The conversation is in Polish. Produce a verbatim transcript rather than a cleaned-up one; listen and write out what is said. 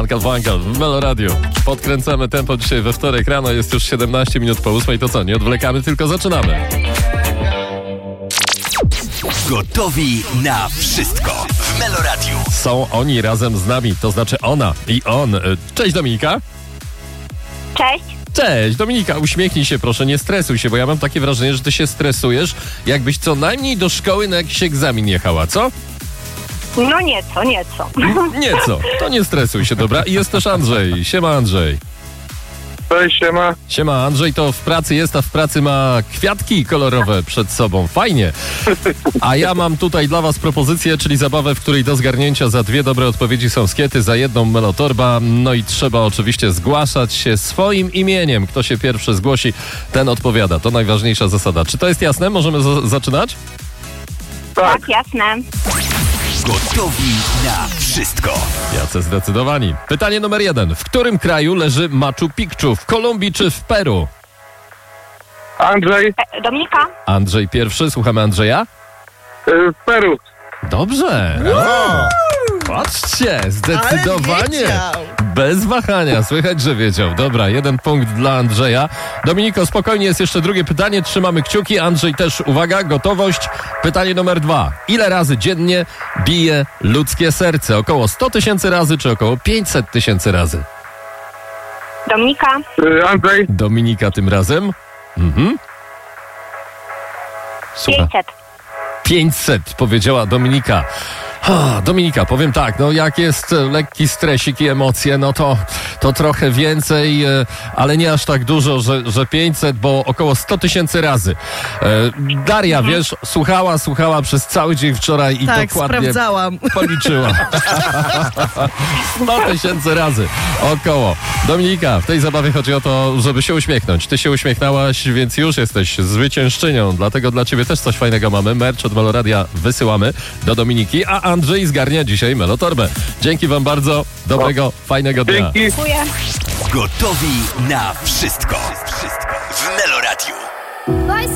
Uncle Funkel w Melo Radio. Podkręcamy tempo dzisiaj we wtorek rano, jest już siedemnaście minut po ósmej. To co, nie odwlekamy, tylko zaczynamy. Gotowi na wszystko w Melo Radio. Są oni razem z nami, to znaczy ona i on. Cześć Dominika. Cześć. Cześć Dominika, uśmiechnij się proszę, nie stresuj się, bo ja mam takie wrażenie, że ty się stresujesz, jakbyś co najmniej do szkoły na jakiś egzamin jechała, co? No nieco, nieco. Nieco, to nie stresuj się, dobra? I jest też Andrzej. Siema Andrzej. Cześć, siema. Siema, Andrzej to w pracy jest, a w pracy ma kwiatki kolorowe przed sobą. Fajnie. A ja mam tutaj dla was propozycję, czyli zabawę, w której do zgarnięcia za dwie dobre odpowiedzi są skiety, za jedną melotorba. No i trzeba oczywiście zgłaszać się swoim imieniem. Kto się pierwszy zgłosi, ten odpowiada. To najważniejsza zasada. Czy to jest jasne? Możemy za- zaczynać? Tak. Tak, jasne. Gotowi na wszystko. Jacy zdecydowani. Pytanie numer jeden. W którym kraju leży Machu Picchu? W Kolumbii czy w Peru? Andrzej, E, Dominika? Andrzej pierwszy, słuchamy Andrzeja. y, w Peru. Dobrze. O, patrzcie, zdecydowanie. Bez wahania, słychać, że wiedział. Dobra, jeden punkt dla Andrzeja. Dominiko, spokojnie, jest jeszcze drugie pytanie. Trzymamy kciuki. Andrzej też, uwaga, gotowość. Pytanie numer dwa. Ile razy dziennie bije ludzkie serce? Około sto tysięcy razy, czy około pięćset tysięcy razy? Dominika? Y, Andrzej, Dominika tym razem? Mhm. Słucham. pięćset. pięćset, powiedziała Dominika. Ha, Dominika, powiem tak, no jak jest e, lekki stresik i emocje, no to, to trochę więcej, e, ale nie aż tak dużo, że, że pięćset, bo około sto tysięcy razy. E, Daria, Mhm. wiesz, słuchała, słuchała przez cały dzień wczoraj i Tak, dokładnie sprawdzałam. policzyła. sto tysięcy razy, około. Dominika, w tej zabawie chodzi o to, żeby się uśmiechnąć. Ty się uśmiechnęłaś, więc już jesteś zwyciężczynią, dlatego dla ciebie też coś fajnego mamy. Merch od Meloradia wysyłamy do Dominiki, a Andrzej zgarnia dzisiaj Melotorbę. Dzięki wam bardzo, dobrego, fajnego dnia. dzięki. Dziękuję. Gotowi na wszystko. Wszystko w Melo